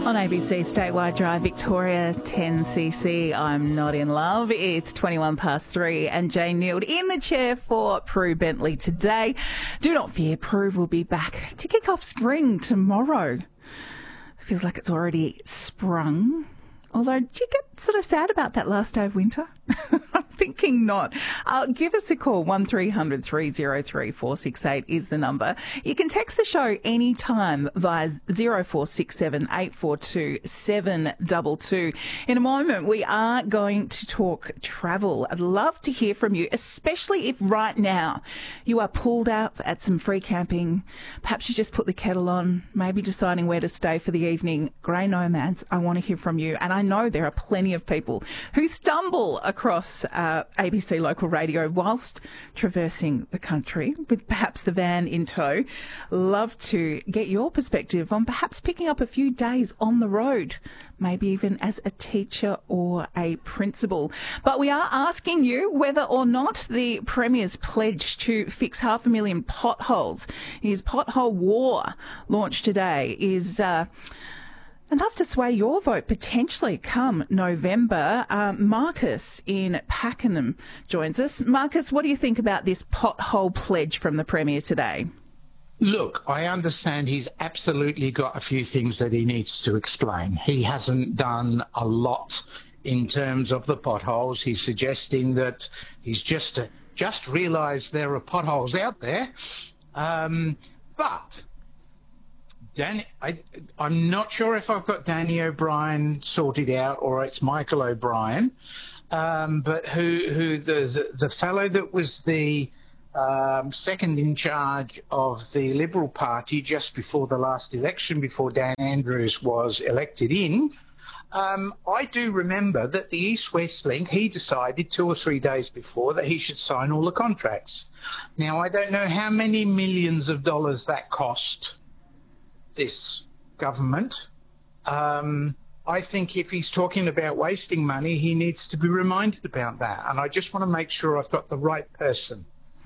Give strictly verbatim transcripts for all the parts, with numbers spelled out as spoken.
On A B C Statewide Drive, Victoria, ten C C, I'm not in love. It's twenty-one past three and Jane Neild in the chair for Prue Bentley today. Do not fear, Prue will be back to kick off spring tomorrow. Feels like it's already sprung. Although, did you get sort of sad about that last day of winter? I'm thinking not. Uh, give us a call. one three hundred three oh three four six eight is the number. You can text the show anytime via zero four six seven eight four two seven two two. In a moment, we are going to talk travel. I'd love to hear from you, especially if right now you are pulled up at some free camping. Perhaps you just put the kettle on, maybe deciding where to stay for the evening. Grey nomads, I want to hear from you. And I know there are plenty of people who stumble across uh, A B C local radio whilst traversing the country with perhaps the van in tow. Love to get your perspective on perhaps picking up a few days on the road, maybe even as a teacher or a principal. But we are asking you whether or not the Premier's pledge to fix half a million potholes, his pothole war launched today, is Uh, enough to sway your vote potentially come November. Um, Marcus in Pakenham joins us. Marcus, what do you think about this pothole pledge from the Premier today? Look, I understand he's absolutely got a few things that he needs to explain. He hasn't done a lot in terms of the potholes. He's suggesting that he's just uh, just realised there are potholes out there. Um, but... Danny, I, I'm not sure if I've got Danny O'Brien sorted out or it's Michael O'Brien, um, but who who the, the the fellow that was the um, second in charge of the Liberal Party just before the last election, before Dan Andrews was elected in. Um, I do remember that the East West Link, he decided two or three days before that he should sign all the contracts. Now, I don't know how many millions of dollars that cost this government. Um, I think if he's talking about wasting money, he needs to be reminded about that. And I just want to make sure I've got the right person.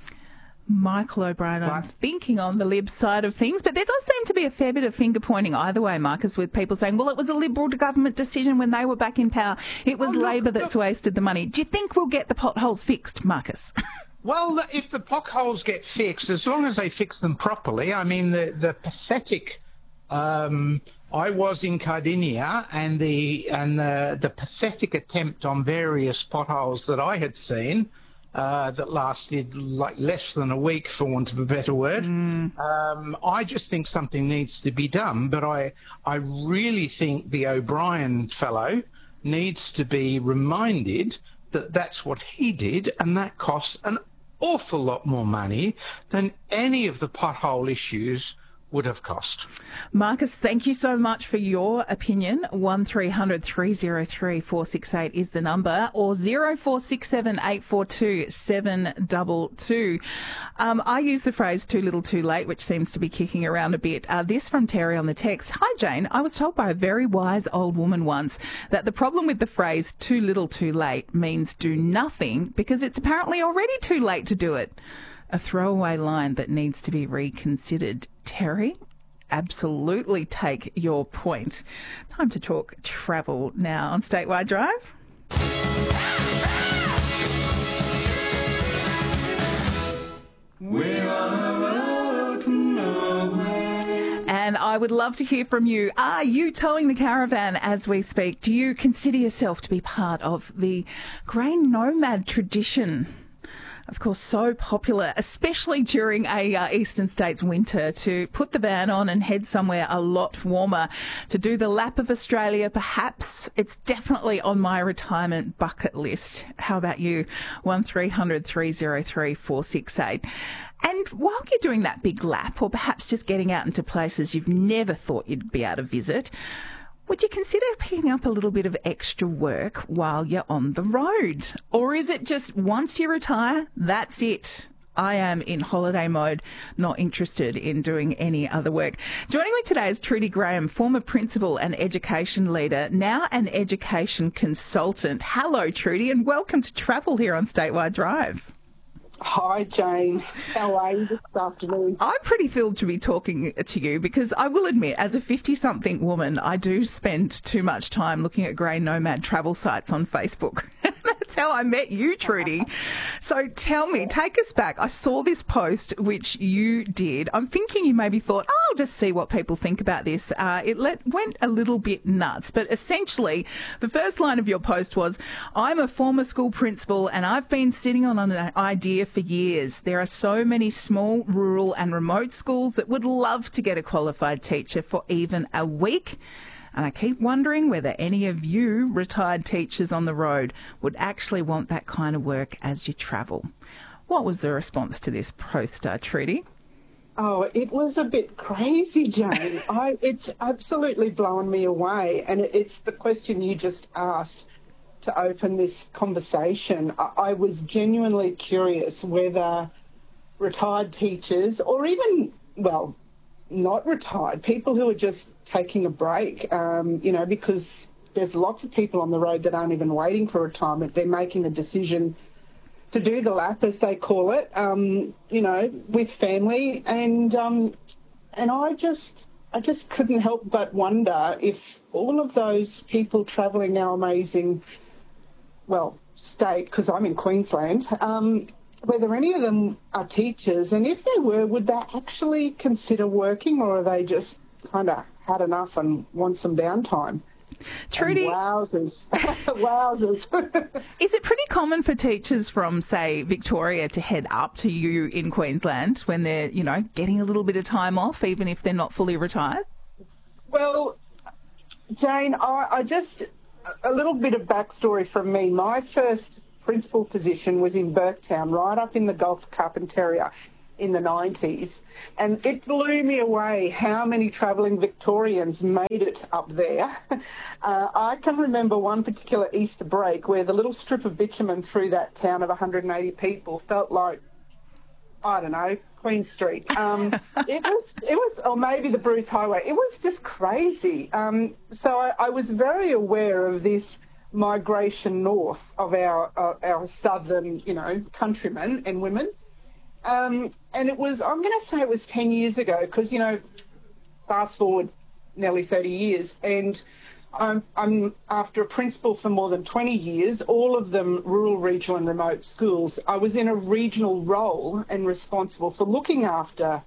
Michael O'Brien, I'm Right. thinking on the Lib side of things, but there does seem to be a fair bit of finger pointing either way, Marcus, with people saying, well, it was a Liberal government decision when they were back in power. It was Oh, look, Labor that's look. wasted the money. Do you think we'll get the potholes fixed, Marcus? Well, if the potholes get fixed, as long as they fix them properly, I mean, the, the pathetic... Um, I was in Cardinia, and the and the, the pathetic attempt on various potholes that I had seen uh, that lasted like less than a week, for want of a better word. Mm. Um, I just think something needs to be done, but I I really think the O'Brien fellow needs to be reminded that that's what he did, and that costs an awful lot more money than any of the pothole issues would have cost. Marcus, thank you so much for your opinion. one three hundred three oh three four six eight is the number, or zero four six seven eight four two seven two two. Um, I use the phrase too little too late, which seems to be kicking around a bit. Uh, this from Terry on the text. Hi, Jane. I was told by a very wise old woman once that the problem with the phrase too little too late means do nothing because it's apparently already too late to do it. A throwaway line that needs to be reconsidered. Terry, absolutely take your point. Time to talk travel now on Statewide Drive. We're on a road to nowhere. And I would love to hear from you. Are you towing the caravan as we speak? Do you consider yourself to be part of the grey nomad tradition? Of course, so popular, especially during a uh, Eastern States winter, to put the van on and head somewhere a lot warmer, to do the lap of Australia. Perhaps it's definitely on my retirement bucket list. How about you? one three hundred three oh three four six eight. And while you're doing that big lap, or perhaps just getting out into places you've never thought you'd be able to visit, would you consider picking up a little bit of extra work while you're on the road? Or is it just once you retire, that's it? I am in holiday mode, not interested in doing any other work. Joining me today is Trudy Graham, former principal and education leader, now an education consultant. Hello, Trudy, and welcome to Travel here on Statewide Drive. Hi, Jane. How are you this afternoon? I'm pretty thrilled to be talking to you because I will admit, as a fifty-something woman, I do spend too much time looking at grey nomad travel sites on Facebook. That's how I met you, Trudy. So tell me, take us back. I saw this post which you did. I'm thinking you maybe thought, oh, I'll just see what people think about this. Uh, it let, went a little bit nuts, but essentially the first line of your post was, I'm a former school principal and I've been sitting on an idea for years. There are so many small, rural and remote schools that would love to get a qualified teacher for even a week. And I keep wondering whether any of you retired teachers on the road would actually want that kind of work as you travel. What was the response to this post, uh, Trudy? Oh, it was a bit crazy, Jane. I, it's absolutely blown me away. And it, it's the question you just asked to open this conversation. I, I was genuinely curious whether retired teachers or even, well, not retired, people who are just taking a break, um, you know, because there's lots of people on the road that aren't even waiting for retirement. They're making a decision to do the lap, as they call it, um, you know, with family. And um, and I just I just couldn't help but wonder if all of those people travelling our amazing, well, state, because I'm in Queensland, um, whether any of them are teachers, and if they were, would they actually consider working, or are they just kind of had enough and want some downtime? Trudy, and wowzers, wowzers. Is it pretty common for teachers from, say, Victoria to head up to you in Queensland when they're, you know, getting a little bit of time off, even if they're not fully retired? Well, Jane, I, I just, a little bit of backstory from me. My first principal position was in Burketown, right up in the Gulf of Carpentaria in the nineties. And it blew me away how many travelling Victorians made it up there. Uh, I can remember one particular Easter break where the little strip of bitumen through that town of one hundred eighty people felt like, I don't know, Queen Street. Um, it was, it was, or maybe the Bruce Highway. It was just crazy. Um, so I, I was very aware of this migration north of our uh, our southern, you know, countrymen and women. Um, and it was, I'm going to say it was ten years ago, because, you know, fast forward nearly thirty years, and I'm, I'm after a principal for more than twenty years, all of them rural, regional and remote schools. I was in a regional role and responsible for looking after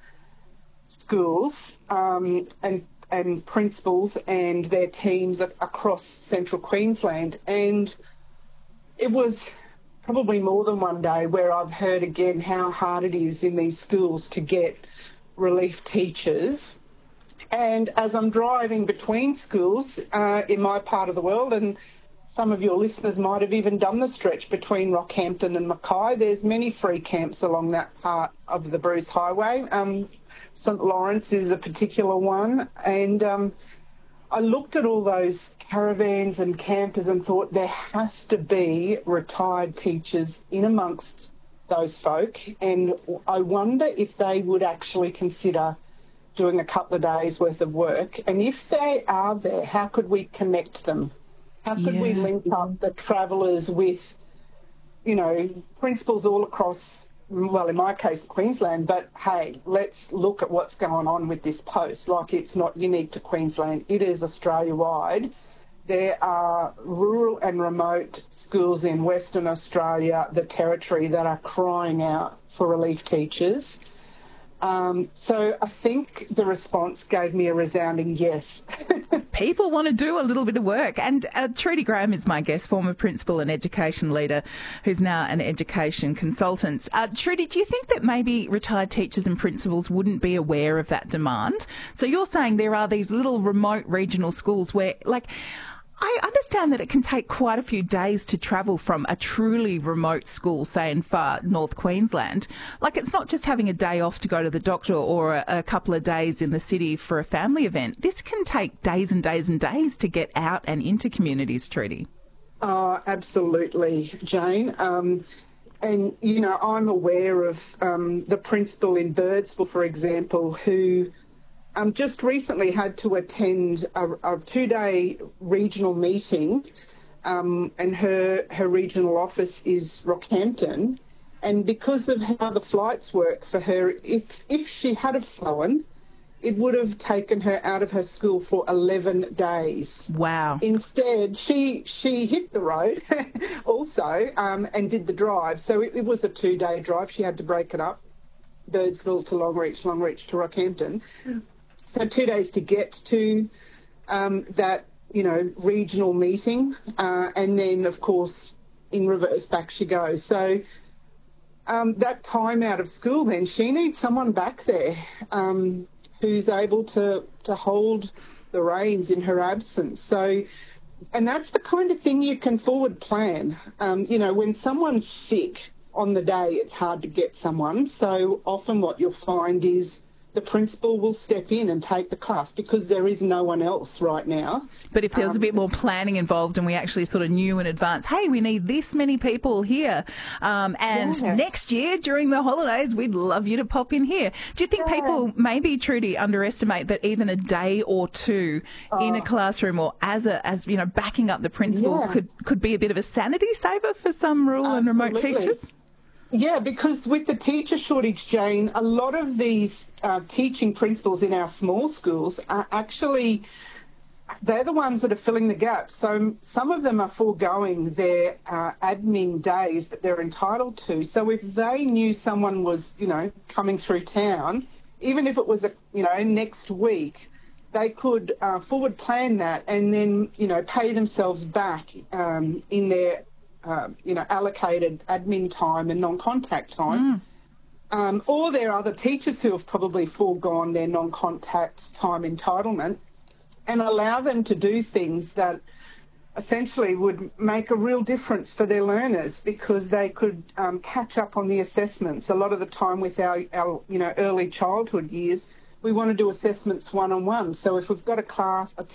schools um, and and principals and their teams across central Queensland. And it was probably more than one day where I've heard again how hard it is in these schools to get relief teachers. And as I'm driving between schools uh, in my part of the world, and some of your listeners might have even done the stretch between Rockhampton and Mackay, there's many free camps along that part of the Bruce Highway. Um, St Lawrence is a particular one. And um, I looked at all those caravans and campers and thought there has to be retired teachers in amongst those folk. And I wonder if they would actually consider doing a couple of days worth of work. And if they are there, how could we connect them? How could Yeah. we link up the travellers with, you know, principals all across, well, in my case, Queensland, but hey, let's look at what's going on with this post. Like, it's not unique to Queensland, it is Australia-wide. There are rural and remote schools in Western Australia, the Territory, that are crying out for relief teachers. Um, so I think the response gave me a resounding yes. People want to do a little bit of work. And uh, Trudy Graham is my guest, former principal and education leader, who's now an education consultant. Uh, Trudy, do you think that maybe retired teachers and principals wouldn't be aware of that demand? So you're saying there are these little remote regional schools where, like, I understand that it can take quite a few days to travel from a truly remote school, say in far North Queensland. Like, it's not just having a day off to go to the doctor or a, a couple of days in the city for a family event. This can take days and days and days to get out and into communities, Trudy. Oh, absolutely, Jane. Um, and, you know, I'm aware of um, the principal in Birdsville, for example, who Um, just recently had to attend a, a two-day regional meeting, um, and her her regional office is Rockhampton, And because of how the flights work for her, if if she had have flown, it would have taken her out of her school for eleven days. Wow. Instead, she she hit the road also um, and did the drive. So it, it was a two-day drive. She had to break it up, Birdsville to Longreach, Longreach to Rockhampton. So two days to get to um, that, you know, regional meeting. Uh, and then, of course, in reverse, back she goes. So um, that time out of school then, she needs someone back there um, who's able to, to hold the reins in her absence. So, and that's the kind of thing you can forward plan. Um, you know, when someone's sick on the day, it's hard to get someone. So often what you'll find is the principal will step in and take the class because there is no one else right now. But if there was Um, a bit more planning involved and we actually sort of knew in advance, hey, we need this many people here, um, and Yeah. next year during the holidays, we'd love you to pop in here. Do you think Yeah. people maybe, Trudy, underestimate that even a day or two in a classroom or as a, as you know, backing up the principal Yeah. could, could be a bit of a sanity saver for some rural and remote Absolutely. teachers? Yeah, because with the teacher shortage, Jane, a lot of these uh, teaching principals in our small schools are actually, they're the ones that are filling the gaps. So some of them are foregoing their uh, admin days that they're entitled to. So if they knew someone was, you know, coming through town, even if it was, a, you know, next week, they could uh, forward plan that and then, you know, pay themselves back um, in their Uh, you know, allocated admin time and non-contact time. Mm. Um, or there are other teachers who have probably foregone their non-contact time entitlement and allow them to do things that essentially would make a real difference for their learners because they could um, catch up on the assessments. A lot of the time with our, our, you know, early childhood years, we want to do assessments one-on-one. So if we've got a class, a